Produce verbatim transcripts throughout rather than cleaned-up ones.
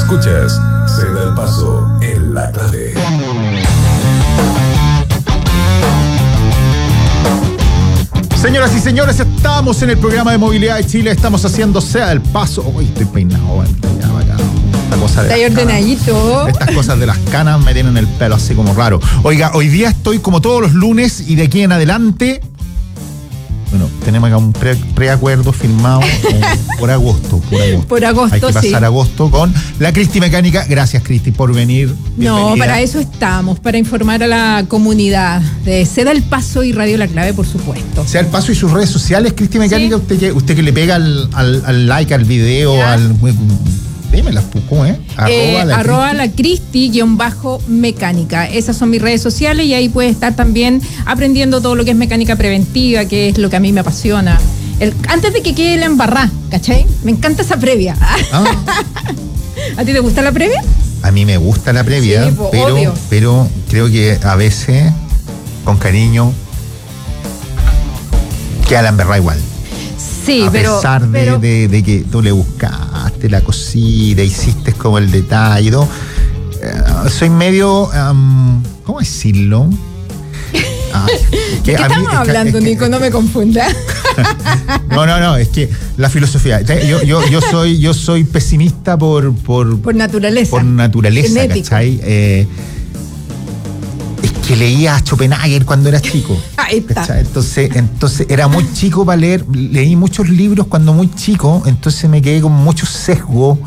Escuchas Se da el paso en La Clave. Señoras y señores, estamos en el programa de Movilidad de Chile. Estamos haciendo Se da el paso. Uy, estoy peinado, bueno, ya, bacán. Esta cosa de Está las ordenadito. canas, estas cosas de las canas me tienen el pelo así como raro. Oiga, hoy día estoy como todos los lunes y de aquí en adelante. Bueno, tenemos acá un pre, preacuerdo firmado eh, por agosto, por agosto. Por agosto, Hay que pasar sí. agosto con la Cristi Mecánica. Gracias, Cristi, por venir. No, para eso estamos, para informar a la comunidad de Se da el Paso y Radio La Clave, por supuesto. Se da el paso y sus redes sociales, Cristi Mecánica. Sí. Usted que usted que le pega al, al, al like al video, Ya. al. Dímela, ¿cómo es? Eh, Arroba la arroba Cristi. la Cristi guión bajo mecánica. Esas son mis redes sociales y ahí puede estar también aprendiendo todo lo que es mecánica preventiva, que es lo que a mí me apasiona. El, antes de que quede la embarrá, ¿cachai? Me encanta esa previa. Ah, ¿A ti te gusta la previa? a mí me gusta la previa, Sí, po, pero, obvio. pero creo que a veces, con cariño, queda la embarrá igual. Sí, a pero. pesar de, pero de, de que tú le buscaste la cosita, hiciste como el detalle y todo, eh, soy medio, um, ¿cómo decirlo? Ay, ¿De qué a mí- estamos es que- hablando, es que- Nico? No me confunda. No, no, no, es que la filosofía, yo, yo, yo soy, yo soy pesimista por, por, Por naturaleza. por naturaleza, Genético. ¿cachai? Eh, es que leía a Schopenhauer cuando era chico. Ahí está. ¿Cachai? Entonces, entonces era muy chico para leer, leí muchos libros cuando muy chico, entonces me quedé con mucho sesgo.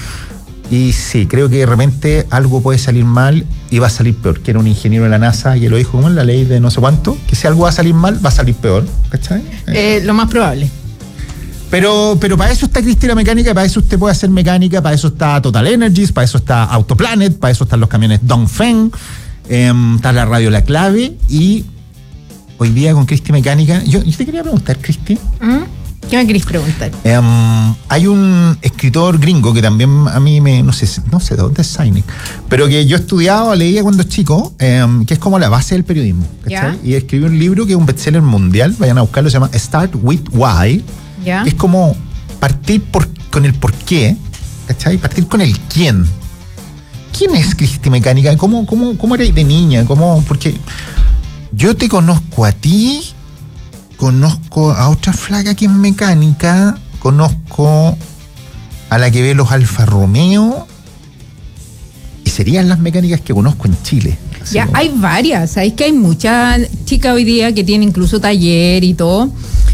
Y sí, creo que de repente algo puede salir mal y va a salir peor. Que era un ingeniero de la NASA que lo dijo como en la ley de no sé cuánto, que si algo va a salir mal, va a salir peor. ¿Cachai? Eh, lo más probable. Pero, pero para eso está Cristina Mecánica, para eso usted puede hacer mecánica, para eso está Total Energies, para eso está Autoplanet, para eso están los camiones Dongfeng, eh, está la radio La Clave. Y hoy día con Cristi Mecánica, yo, yo te quería preguntar, Cristi. ¿Mm? ¿Qué me querés preguntar? Eh, hay un escritor gringo que también a mí me, no sé, no sé de dónde es Sainik, pero que yo he estudiado, leía cuando chico, eh, que es como la base del periodismo, ¿cachai? Ya. Y escribió un libro que es un bestseller mundial, vayan a buscarlo, se llama Start with Why, ¿Ya? que es como partir por, con el por qué, ¿cachai? Partir con el quién. ¿Quién es Cristi Mecánica? ¿Cómo, cómo, cómo eres de niña? ¿Cómo? Porque yo te conozco a ti, conozco a otra flaca que es mecánica, conozco a la que ve los Alfa Romeo, y serían las mecánicas que conozco en Chile. Así Ya, como- hay varias. Sabéis que hay muchas chicas hoy día que tienen incluso taller y todo.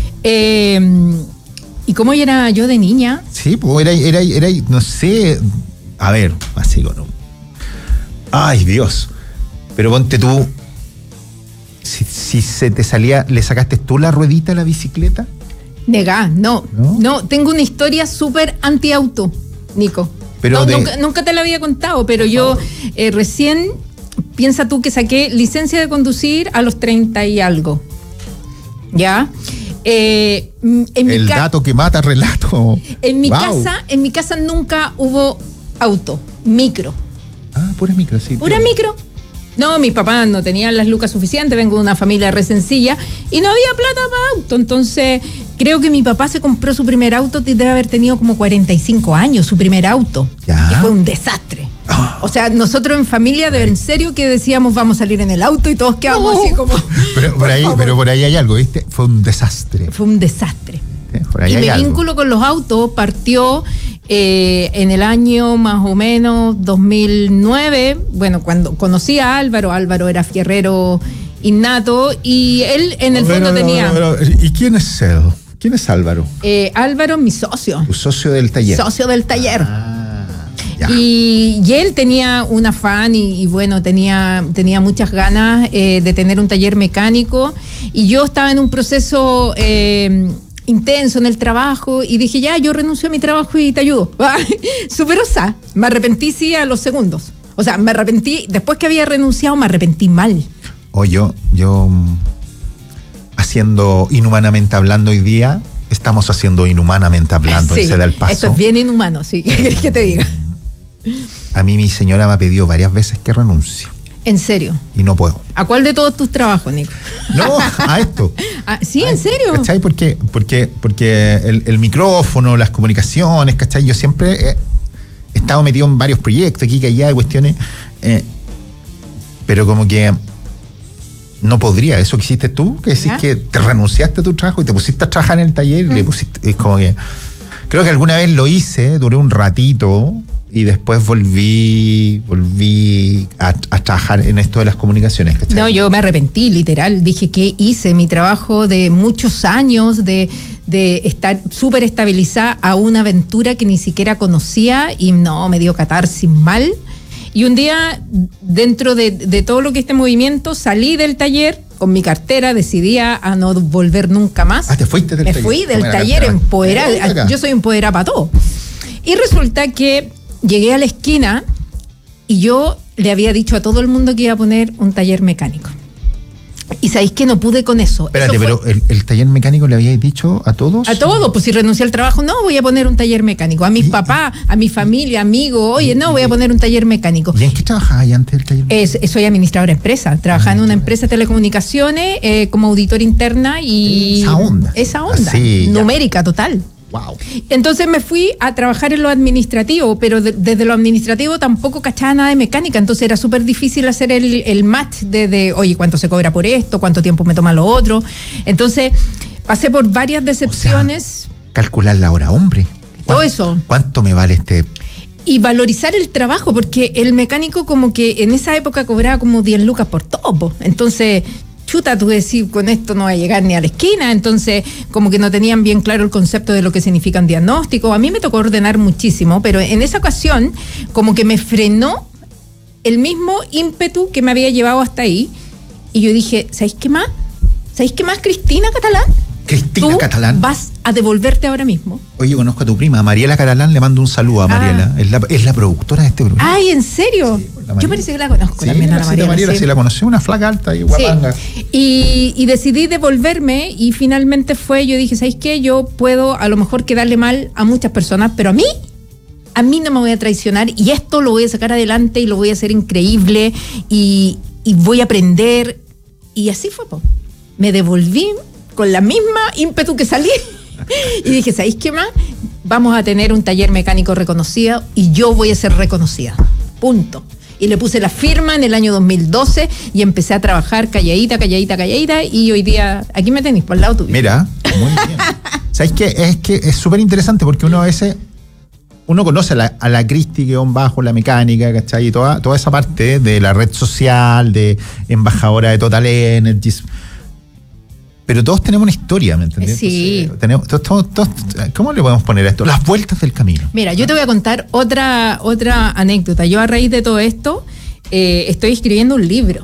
Eh, ¿Y cómo era yo de niña? Sí, pues era, era, era, no sé, a ver, así con un... Ay, Dios. Pero ponte tú, si, si se te salía, ¿le sacaste tú la ruedita a la bicicleta? Negá, no, ¿No? no. tengo una historia súper anti-auto, Nico. Pero No, de- nunca, nunca te la había contado, pero yo eh, recién, piensa tú que saqué licencia de conducir a los treinta y algo. ¿Ya? Eh, mm, en mi El ca- dato que mata relato. En mi Wow. casa, en mi casa nunca hubo auto, micro. Ah, pura micro, sí. Pura micro. No, mis papás no tenían las lucas suficientes, vengo de una familia re sencilla y no había plata para auto. Entonces, creo que mi papá se compró su primer auto, debe haber tenido como cuarenta y cinco años, su primer auto. Ya. Y fue un desastre. Ah. O sea, nosotros en familia, de en serio que decíamos vamos a salir en el auto y todos quedamos así como... Pero por, por ahí, favor. pero por ahí hay algo, ¿viste? Fue un desastre. Fue un desastre. ¿eh? Por ahí Y hay mi algo. vínculo con los autos partió eh, en el año más o menos dos mil nueve, bueno, cuando conocí a Álvaro, Álvaro era fierrero innato y él en el Pero, fondo pero, tenía... pero, pero, ¿y quién es él? ¿Quién es Álvaro? eh, Álvaro, mi socio, Tu socio del taller. socio del taller. Ah, ya. Y, y él tenía un afán y, y bueno, tenía, tenía muchas ganas eh, de tener un taller mecánico y yo estaba en un proceso eh, intenso en el trabajo y dije, ya, yo renuncio a mi trabajo y te ayudo. Súper osada. Me arrepentí sí a los segundos. O sea, me arrepentí, después que había renunciado, me arrepentí mal. O yo, yo mm, haciendo inhumanamente hablando hoy día, estamos haciendo inhumanamente hablando, Sí, ese da el paso. esto es bien inhumano, sí. ¿Qué querés que te diga? A mí mi señora me ha pedido varias veces que renuncie En serio. y no puedo. ¿A cuál de todos tus trabajos, Nico? No, a esto. Ah, ¿sí? A ¿En esto, serio? ¿Cachai? Porque, porque, porque el, el micrófono, las comunicaciones, ¿cachai? Yo siempre he, he estado metido en varios proyectos aquí, que allá, de cuestiones, eh, pero como que no podría, eso que hiciste tú, que decís que te renunciaste a tu trabajo y te pusiste a trabajar en el taller, mm. y le pusiste, es como que, creo que alguna vez lo hice, duré un ratito, y después volví volví a, a trabajar en esto de las comunicaciones, ¿cachai? No, yo me arrepentí, literal. Dije que hice mi trabajo de muchos años, de, de estar súper estabilizada a una aventura que ni siquiera conocía y no, me dio catarsis mal. Y un día, dentro de, de todo lo que este movimiento, salí del taller con mi cartera, decidí a, a no volver nunca más. Ah, ¿te fuiste del me taller? Me fui del taller empoderada. Yo soy empoderada para todo. Y resulta que llegué a la esquina y yo le había dicho a todo el mundo que iba a poner un taller mecánico. Y sabéis que no pude con eso. Espérate, eso pero el, el taller mecánico le habíais dicho a todos. A todos, pues si renuncié al trabajo, no, voy a poner un taller mecánico. A mis papás, a mi familia, amigos, oye, no, voy a poner un taller mecánico. ¿Y en qué trabajabas antes del taller mecánico? Es, soy administradora de empresa. Trabajaba en una empresa de telecomunicaciones eh, como auditor interna y... Esa onda. Esa onda. Así, numérica, total. Wow. Entonces me fui a trabajar en lo administrativo, pero de, desde lo administrativo tampoco cachaba nada de mecánica, entonces era súper difícil hacer el, el match de, de, oye, ¿cuánto se cobra por esto? ¿Cuánto tiempo me toma lo otro? Entonces pasé por varias decepciones. O sea, calcular la hora, hombre. Todo eso. ¿Cuánto me vale este...? Y valorizar el trabajo, porque el mecánico como que en esa época cobraba como diez lucas por todo. Entonces... chuta, tú decís, con esto no va a llegar ni a la esquina, entonces como que no tenían bien claro el concepto de lo que significa un diagnóstico. A mí me tocó ordenar muchísimo, pero en esa ocasión como que me frenó el mismo ímpetu que me había llevado hasta ahí, y yo dije, ¿sabéis qué más? ¿Sabéis qué más, Cristina Catalán? Cristina Tú Catalán. Vas a devolverte ahora mismo. Oye, conozco a tu prima, Mariela Catalán, le mando un saludo a Mariela. Ah. Es, la, es la productora de este programa. Ay, ¿en serio? Sí, yo parece que la conozco sí, también a la Mariela. Mariela, sí. Sí, la conocí, una flaca alta y guapanga. Sí. Y, y decidí devolverme y finalmente fue, yo dije, ¿sabéis qué? Yo puedo a lo mejor quedarle mal a muchas personas, pero a mí, a mí no me voy a traicionar y esto lo voy a sacar adelante y lo voy a hacer increíble y, y voy a aprender. Y así fue, po. Me devolví con la misma ímpetu que salí y dije, ¿sabéis qué más? Vamos a tener un taller mecánico reconocido y yo voy a ser reconocida, punto. Y le puse la firma en el año dos mil doce y empecé a trabajar calladita, calladita, calladita, y hoy día aquí me tenéis por el lado tuyo. Mira, muy bien. ¿Sabéis qué? Es que es súper interesante porque uno a veces uno conoce a la, a la Cristi guión bajo, la mecánica, ¿cachai? Y toda, toda esa parte de la red social, de embajadora de Total Energies. Pero todos tenemos una historia, ¿me entendés? Sí. Entonces, tenemos, todos, todos, todos, ¿cómo le podemos poner a esto? Las vueltas del camino. Mira, yo te voy a contar otra, otra anécdota. Yo a raíz de todo esto eh, estoy escribiendo un libro.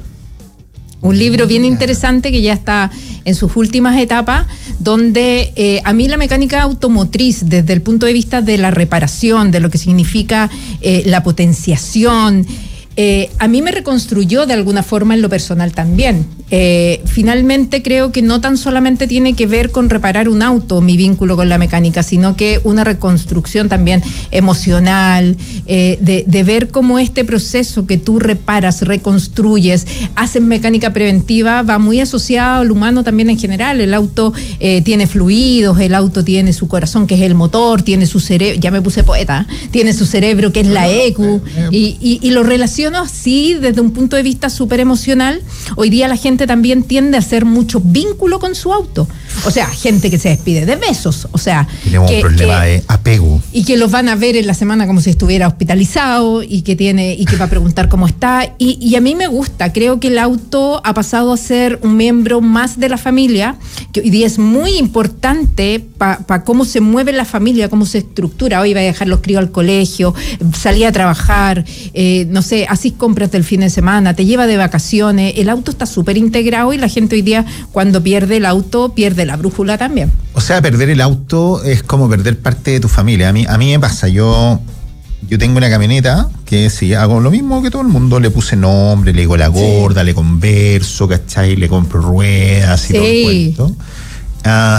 Un libro bien interesante que ya está en sus últimas etapas, donde eh, a mí la mecánica automotriz, desde el punto de vista de la reparación, de lo que significa eh, la potenciación, Eh, a mí me reconstruyó de alguna forma en lo personal también. Eh, finalmente creo que no tan solamente tiene que ver con reparar un auto, mi vínculo con la mecánica, sino que una reconstrucción también emocional, eh, de, de ver cómo este proceso que tú reparas, reconstruyes, haces mecánica preventiva, va muy asociado al humano también en general. El auto eh, tiene fluidos, el auto tiene su corazón, que es el motor, tiene su cerebro, ya me puse poeta, tiene su cerebro, que es la E Q, y, y, y lo relaciona así desde un punto de vista súper emocional. Hoy día la gente también tiende a hacer mucho vínculo con su auto. O sea, gente que se despide de besos. O sea, tenemos que, un problema que, de apego. Y que los van a ver en la semana como si estuviera hospitalizado y que tiene y que va a preguntar cómo está. Y, y a mí me gusta. Creo que el auto ha pasado a ser un miembro más de la familia, que hoy día es muy importante para pa cómo se mueve la familia, cómo se estructura. Hoy va a dejar los críos al colegio, salía a trabajar, eh, no sé, así compras del fin de semana, te lleva de vacaciones. El auto está súper integrado y la gente hoy día, cuando pierde el auto, pierde la brújula también. O sea, perder el auto es como perder parte de tu familia. A mí, a mí me pasa, yo, yo tengo una camioneta que sí, hago lo mismo que todo el mundo, le puse nombre, le digo la gorda, sí, le converso, ¿cachai? Le compro ruedas y sí, todo el cuento. Uh,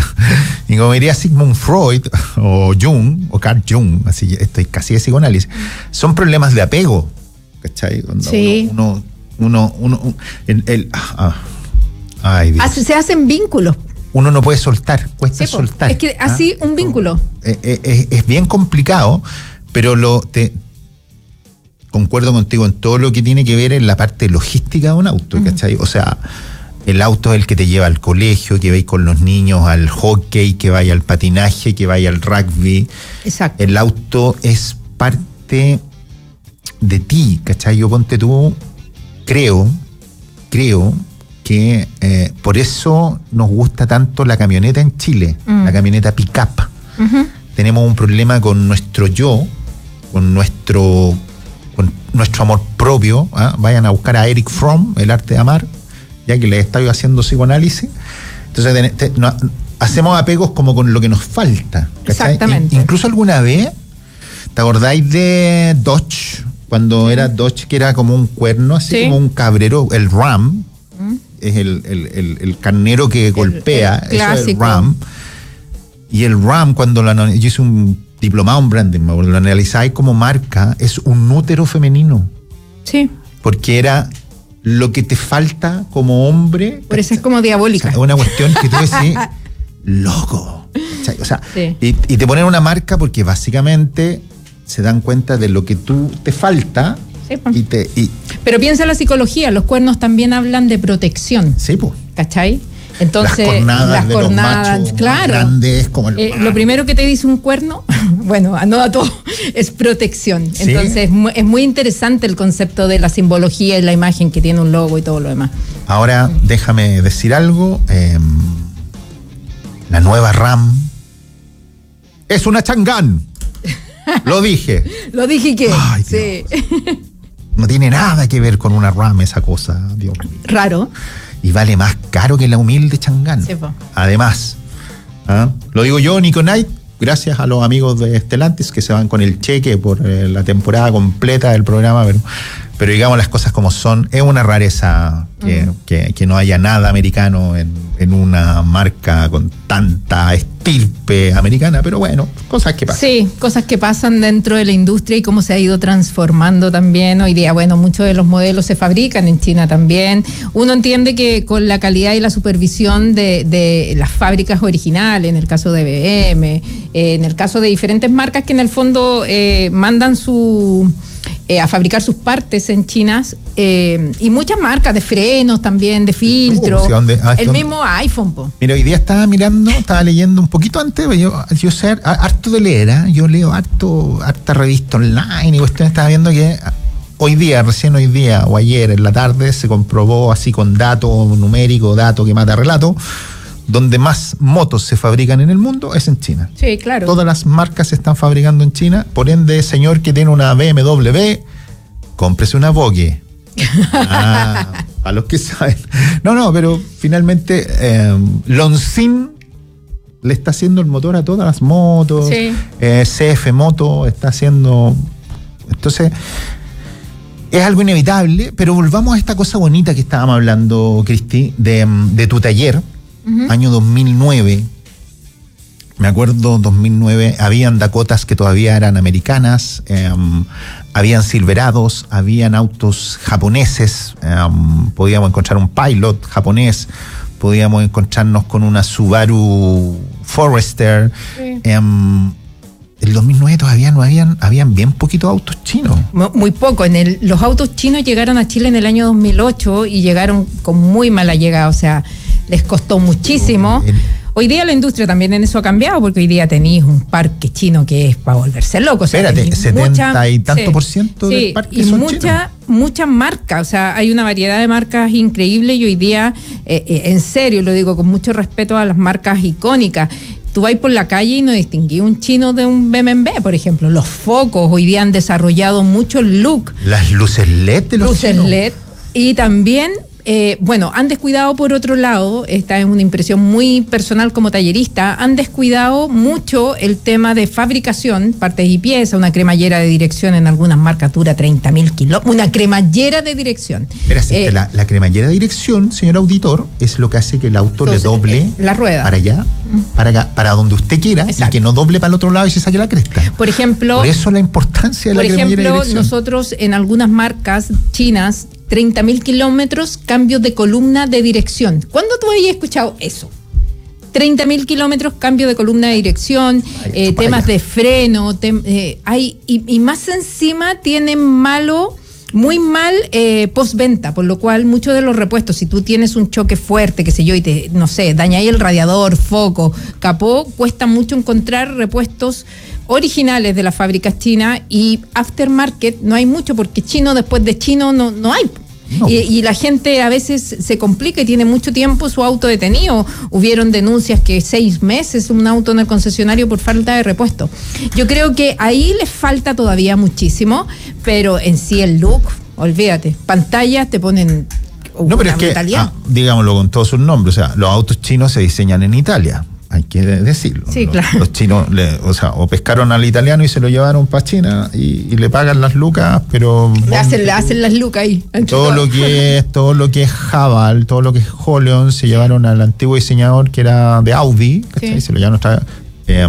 y como diría Sigmund Freud o Jung, o Carl Jung, así estoy casi de psicoanálisis, son problemas de apego, ¿cachai? Cuando sí. Uno, uno, uno, uno el, el, ah, ay, Dios. Así se hacen vínculos. Uno no puede soltar, cuesta sí, soltar. Es que así, ¿ah? Un vínculo. Es, es, es bien complicado, pero lo te concuerdo contigo en todo lo que tiene que ver en la parte logística de un auto, uh-huh. ¿cachai? O sea, el auto es el que te lleva al colegio, que vais con los niños al hockey, que vaya al patinaje, que vaya al rugby. Exacto. El auto es parte de ti, ¿cachai? Yo ponte tú, creo, creo que eh, por eso nos gusta tanto la camioneta en Chile, mm. la camioneta pick-up. Uh-huh. Tenemos un problema con nuestro yo, con nuestro, con nuestro amor propio. ¿eh? Vayan a buscar a Eric Fromm, El arte de amar, ya que le estoy haciendo psicoanálisis. Entonces te, te, no, hacemos apegos como con lo que nos falta. ¿cachai? Exactamente. In, incluso alguna vez, ¿te acordáis de Dodge? Cuando sí. era Dodge, que era como un cuerno, así sí. como un cabrero, el Ram, ¿Mm? es el, el, el, el carnero que el, golpea, el eso es el Ram. Y el Ram, cuando lo, yo hice un diplomado en branding, lo analizáis como marca, es un útero femenino. Sí. Porque era lo que te falta como hombre. Por eso es como diabólica. O sea, una cuestión que tú decís, loco. O sea, sí. y, y te ponen una marca porque básicamente se dan cuenta de lo que tú te falta. Sí, pues. y te, y Pero piensa la psicología, los cuernos también hablan de protección. Sí, pues. ¿Cachai? Entonces, las cornadas, las de cornadas los machos claro. grandes, como el... eh, lo primero que te dice un cuerno, bueno, no a todo, es protección. ¿Sí? Entonces, es muy, es muy interesante el concepto de la simbología y la imagen que tiene un logo y todo lo demás. Ahora, déjame decir algo. Eh, la nueva RAM es una Chang'an. Lo dije. Lo dije que. Ay, sí. No tiene nada que ver con una RAM esa cosa, Dios mío. Raro. Y vale más caro que la humilde Chang'an. Sí, además, ¿ah? Lo digo yo, Nico Knight, gracias a los amigos de Stellantis que se van con el cheque por eh, la temporada completa del programa, pero, pero digamos las cosas como son. Es una rareza que, uh-huh. que, que no haya nada americano en, en una marca con tanta estirpe americana, pero bueno, cosas que pasan. Sí, cosas que pasan dentro de la industria y cómo se ha ido transformando también hoy día. Bueno, muchos de los modelos se fabrican en China también. Uno entiende que con la calidad y la supervisión de, de las fábricas originales, en el caso de B M, eh, en el caso de diferentes marcas que en el fondo eh, mandan su... Eh, a fabricar sus partes en China eh, y muchas marcas de frenos también, de filtros, uh, ¿sí, ah, el dónde? Mismo iPhone. Po. Mira, hoy día estaba mirando, estaba leyendo un poquito antes, yo, yo sé harto de leer, ¿eh? yo leo harto, harta revista online y cuestiones, estaba viendo que hoy día, recién hoy día o ayer en la tarde se comprobó así con datos numéricos, datos que mata relato, donde más motos se fabrican en el mundo es en China. Sí, claro. Todas las marcas se están fabricando en China, por ende, señor que tiene una B M W, cómprese una Vogue. Ah, a los que saben. No, no, pero finalmente eh, Longines le está haciendo el motor a todas las motos. Sí. Eh, C F Moto está haciendo... Entonces, es algo inevitable, pero volvamos a esta cosa bonita que estábamos hablando, Cristi, de, de tu taller. Uh-huh. Año dos mil nueve, me acuerdo, dos mil nueve, habían Dakotas que todavía eran americanas, eh, habían Silverados, habían autos japoneses, eh, podíamos encontrar un Pilot japonés, podíamos encontrarnos con una Subaru Forester. Sí. Eh, el dos mil nueve todavía no habían, habían bien poquitos autos chinos. Muy poco. En el, los autos chinos llegaron a Chile en el año dos mil ocho y llegaron con muy mala llegada, o sea, les costó muchísimo. El, hoy día la industria también en eso ha cambiado, porque hoy día tenéis un parque chino que es para volverse loco. O sea, espérate, setenta mucha, y tanto sí, por ciento del sí, parque y son mucha, muchas marcas, o sea, hay una variedad de marcas increíble y hoy día, eh, eh, en serio, lo digo con mucho respeto a las marcas icónicas. Tú vas por la calle y no distinguís un chino de un B M W, por ejemplo. Los focos hoy día han desarrollado mucho el look. Las luces L E D de los luces chinos. L E D. Y también, eh, bueno, han descuidado por otro lado, esta es una impresión muy personal como tallerista, han descuidado mucho el tema de fabricación, partes y piezas, una cremallera de dirección en algunas marcas dura treinta mil kilómetros, una cremallera de dirección. Pero eh, la, la cremallera de dirección, señor auditor, es lo que hace que el auto entonces, le doble eh, la rueda para allá, para acá, para donde usted quiera. Exacto. Y que no doble para el otro lado y se saque la cresta. Por ejemplo, por eso la importancia de la cremallera de dirección. Por ejemplo, nosotros en algunas marcas chinas, treinta mil kilómetros, cambios de columna de dirección. ¿Cuándo tú habías escuchado eso? treinta mil kilómetros, cambio de columna de dirección, Ay, eh, temas de freno, tem, eh, hay, y, y más encima tienen malo, muy mal eh, postventa, por lo cual muchos de los repuestos, si tú tienes un choque fuerte, qué sé yo, y te, no sé, dañáis el radiador, foco, capó, cuesta mucho encontrar repuestos originales de las fábricas chinas, y aftermarket no hay mucho, porque chino después de chino no, no hay. No. Y, y la gente a veces se complica y tiene mucho tiempo su auto detenido. Hubieron denuncias que seis meses un auto en el concesionario por falta de repuesto. Yo creo que ahí les falta todavía muchísimo, pero en sí el look, olvídate, pantallas te ponen No, pero es que, ah, digámoslo con todos sus nombres, o sea, los autos chinos se diseñan en Italia. Hay que decirlo. Sí, los, claro. Los chinos, le, o sea, o pescaron al italiano y se lo llevaron para China y, y le pagan las lucas, pero Le hacen, le hacen las lucas ahí. todo lo que es, todo lo que es Haval, todo lo que es Holeon, se llevaron al antiguo diseñador que era de Audi, ¿cachai? Sí. Se lo llevaron hasta, eh,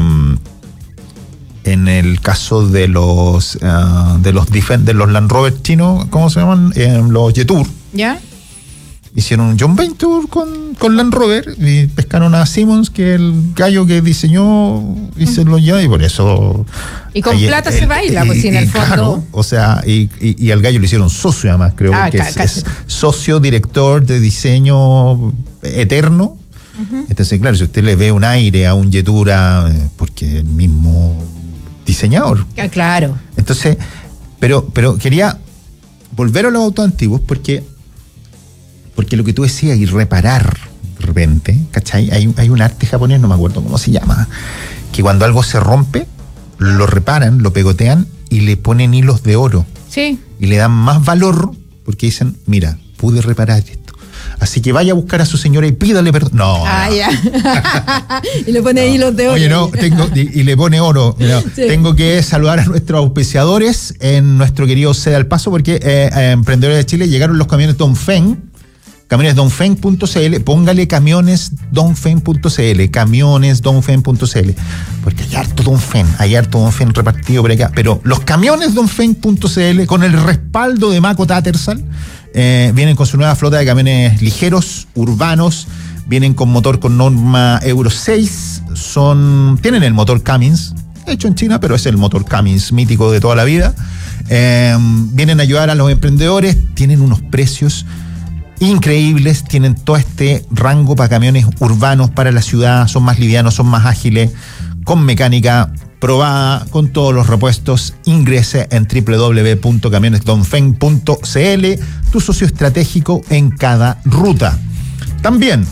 en el caso de los uh, de los Defend, de los Land Rover chinos, ¿cómo se llaman? Eh, los Jetour. ¿Ya? Hicieron un joint venture con, con Land Rover y pescaron a Simmons, que es el gallo que diseñó y se lo lleva, y por eso. Y con ahí, plata el, se baila, y, pues, en y, el fondo. Claro, o sea, y, y, y al gallo le hicieron socio, además, creo Ah, que ca- es, ca- es socio director de diseño eterno. Uh-huh. Entonces, claro, si usted le ve un aire a un Jetura, eh, porque el mismo diseñador. Ah, claro. Entonces, pero, pero quería volver a los autos antiguos porque. Porque lo que tú decías, y reparar de repente, ¿cachai? Hay, hay un arte japonés, no me acuerdo cómo se llama, que cuando algo se rompe, lo reparan, lo pegotean y le ponen hilos de oro. Sí. Y le dan más valor porque dicen, mira, pude reparar esto. Así que vaya a buscar a su señora y pídale perdón. No. Ah, no. ya. Y le pone No. hilos de oro. Oye, no, tengo, y, y le pone oro. No, Sí. Tengo que saludar a nuestros auspiciadores en nuestro querido Ceda al Paso, porque eh, a Emprendedores de Chile llegaron los camiones Dongfeng. Camiones Dongfeng punto c l, póngale camiones Dongfeng punto c l, camiones Dongfeng punto c l, porque hay harto Dongfeng, hay harto Dongfeng repartido por acá, pero los camiones Dongfeng punto c l, con el respaldo de Mako Tattersall, eh, vienen con su nueva flota de camiones ligeros, urbanos, vienen con motor con norma Euro seis, son, tienen el motor Cummins, hecho en China, pero es el motor Cummins mítico de toda la vida, eh, vienen a ayudar a los emprendedores, tienen unos precios increíbles, tienen todo este rango para camiones urbanos para la ciudad, son más livianos, son más ágiles, con mecánica probada, con todos los repuestos. Ingrese en doble u doble u doble u punto camiones dongfeng punto c l, tu socio estratégico en cada ruta. También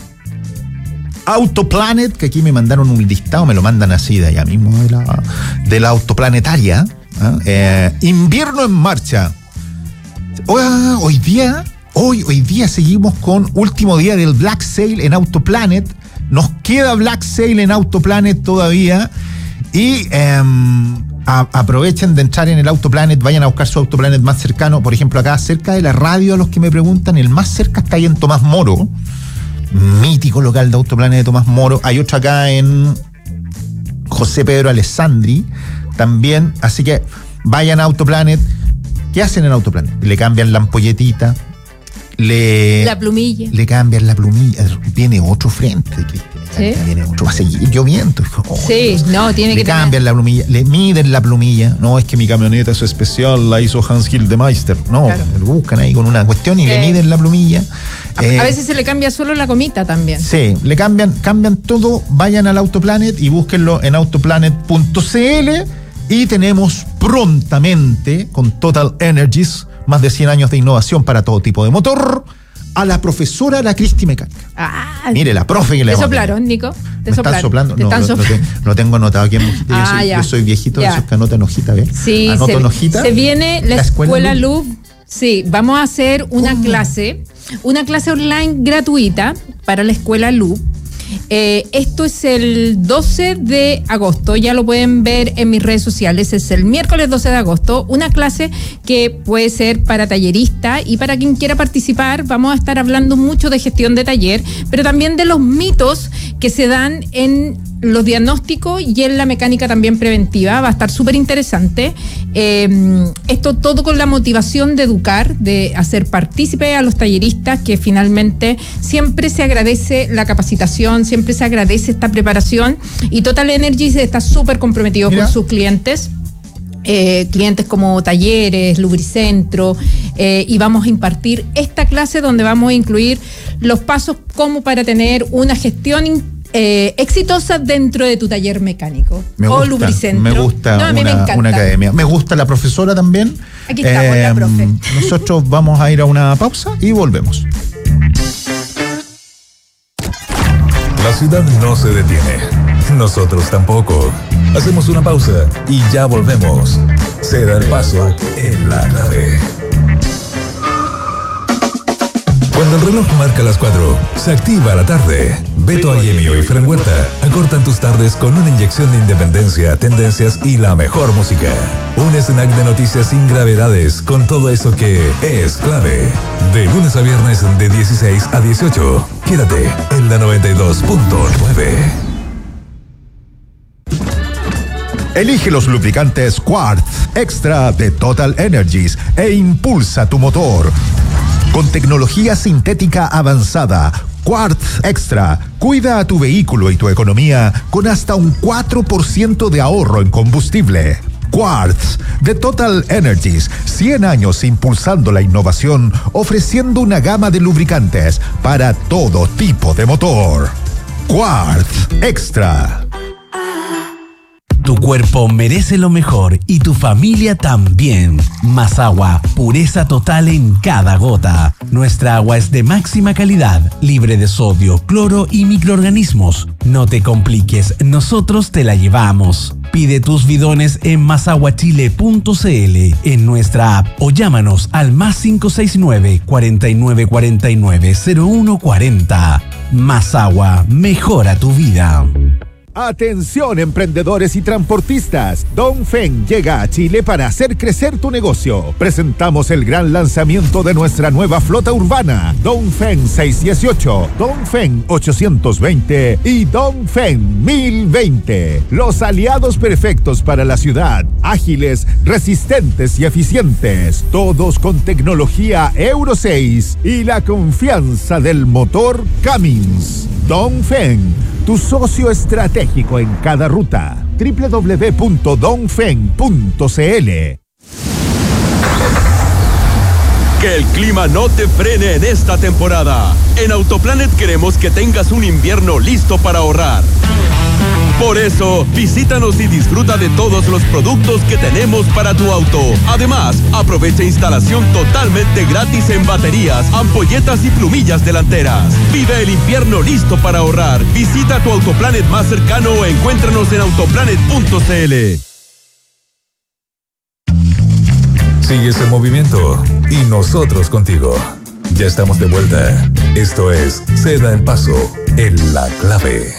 Autoplanet, que aquí me mandaron un listado, me lo mandan así de allá mismo de la, de la autoplanetaria, ¿eh? Eh, invierno en marcha. Hoy, hoy día Hoy, hoy día seguimos con último día del Black Sale en Autoplanet. Nos queda Black Sale en Autoplanet todavía. Y eh, a, aprovechen de entrar en el Autoplanet, vayan a buscar su Autoplanet más cercano. Por ejemplo, acá cerca de la radio, a los que me preguntan, el más cerca está ahí en Tomás Moro, mítico local de Autoplanet de Tomás Moro. Hay otro acá en José Pedro Alessandri también. Así que vayan a Autoplanet. ¿Qué hacen en Autoplanet? Le cambian la ampolletita. Le, la plumilla. Le cambian la plumilla. Viene otro frente, Cristina. ¿Sí? Viene otro. Va a seguir lloviendo. Oh, sí, Dios. no, tiene le que cambian tener... la plumilla. Le miden la plumilla. No, es que mi camioneta es especial, la hizo Hans Gildemeister. No, claro. Lo buscan ahí con una cuestión y sí. Le miden la plumilla. A, eh, a veces se le cambia solo la gomita también. Sí, le cambian, cambian todo. Vayan al Autoplanet y búsquenlo en autoplanet punto c l. Y tenemos prontamente, con Total Energies, más de cien años de innovación para todo tipo de motor, a la profesora, la Cristi Mecánica. Ah, mire, la profe que le ¿Te soplaron, Nico? ¿Te ¿Me soplaron? están soplando? ¿Te No, están lo, soplando? lo, te, lo tengo anotado aquí en hojita. Ah, yo, soy, ya. yo soy viejito, Ya. de esos que anotan hojita, ¿ves? Sí, Anoto se, en hojita. se viene la, la escuela, escuela Louvre. Louvre. Sí, vamos a hacer una oh. clase, una clase online gratuita para la escuela Louvre. Eh, esto es el doce de agosto, ya lo pueden ver en mis redes sociales, es el miércoles doce de agosto, una clase que puede ser para tallerista y para quien quiera participar. Vamos a estar hablando mucho de gestión de taller, pero también de los mitos que se dan en los diagnósticos y en la mecánica también preventiva. Va a estar súper interesante. Eh, esto todo con la motivación de educar, de hacer partícipe a los talleristas, que finalmente siempre se agradece la capacitación, siempre se agradece esta preparación, y Total Energies está súper comprometido Mira. con sus clientes. Eh, clientes como Talleres, Lubricentro, eh, y vamos a impartir esta clase donde vamos a incluir los pasos como para tener una gestión eh, exitosa dentro de tu taller mecánico me o gusta, Lubricentro. Me gusta no, a mí una, me encanta. una academia. Me gusta la profesora también. Aquí estamos, eh, la profe. Nosotros vamos a ir a una pausa y volvemos. La ciudad no se detiene. Nosotros tampoco. Hacemos una pausa y ya volvemos. Se da el paso en la nave. Cuando el reloj marca las cuatro, se activa la tarde. Beto Ayemio y Fren Huerta acortan tus tardes con una inyección de independencia, tendencias y la mejor música. Un snack de noticias sin gravedades, con todo eso que es clave. De lunes a viernes de dieciséis a dieciocho. Quédate en la noventa y dos punto nueve. Elige los lubricantes Quartz Extra de Total Energies e impulsa tu motor. Con tecnología sintética avanzada, Quartz Extra cuida a tu vehículo y tu economía con hasta un cuatro por ciento de ahorro en combustible. Quartz de Total Energies, cien años impulsando la innovación, ofreciendo una gama de lubricantes para todo tipo de motor. Quartz Extra. Tu cuerpo merece lo mejor y tu familia también. Más agua, pureza total en cada gota. Nuestra agua es de máxima calidad, libre de sodio, cloro y microorganismos. No te compliques, nosotros te la llevamos. Pide tus bidones en masaguachile punto c l, en nuestra app, o llámanos al más cinco seis nueve, cuatro nueve cuatro nueve, cero uno cuatro cero. Más agua, mejora tu vida. Atención, emprendedores y transportistas. Dongfeng llega a Chile para hacer crecer tu negocio. Presentamos el gran lanzamiento de nuestra nueva flota urbana, Dongfeng seiscientos dieciocho, Dongfeng ochocientos veinte y Dongfeng mil veinte. Los aliados perfectos para la ciudad, ágiles, resistentes y eficientes, todos con tecnología Euro seis y la confianza del motor Cummins. Dongfeng, tu socio estratégico en cada ruta. doble u doble u doble u punto dongfeng punto c l. Que el clima no te frene en esta temporada. En Autoplanet queremos que tengas un invierno listo para ahorrar. Por eso, visítanos y disfruta de todos los productos que tenemos para tu auto. Además, aprovecha instalación totalmente gratis en baterías, ampolletas y plumillas delanteras. Vive el invierno listo para ahorrar. Visita tu Autoplanet más cercano o encuéntranos en autoplanet punto c l. Sigues en movimiento y nosotros contigo. Ya estamos de vuelta. Esto es Se da el paso en la clave.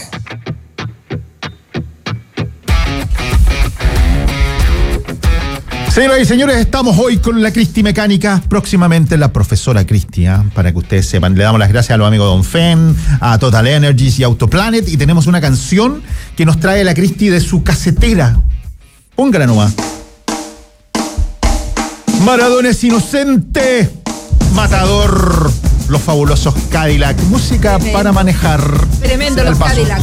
Señoras y señores, estamos hoy con la Cristi Mecánica, próximamente la profesora Cristi, ¿eh? Para que ustedes sepan. Le damos las gracias a los amigos de Dongfeng, a Total Energies y Autoplanet, y tenemos una canción que nos trae la Cristi de su casetera. Póngala nomás. Maradona es inocente, Matador, los fabulosos Cadillac, música Tremendo. para manejar. Tremendo Se da el los paso. Cadillac.